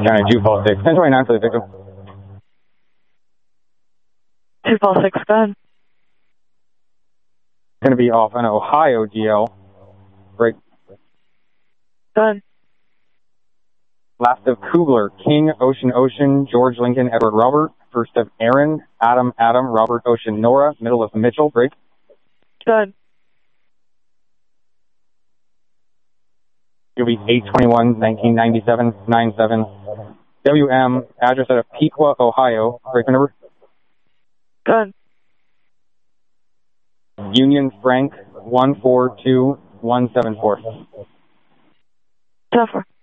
County, Jew Paul 6. 1029 for the victim. 2 Paul 6, go ahead. Going to be off an Ohio GL. Break. Go ahead. Last of Kugler, King, Ocean, George Lincoln, Edward Robert. First of Aaron, Adam, Robert, Ocean, Nora. Middle of Mitchell, break. Go ahead. You'll be 821, 1997, 97. WM, address out of Pequa, Ohio. Break number. Go ahead. Union Frank, 142174. 10-4.